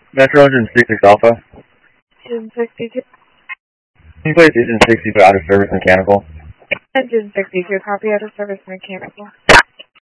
Metro Engine 66 Alpha. Engine 62. Can you place Engine 62 out of service mechanical? Engine 62, copy out of service mechanical.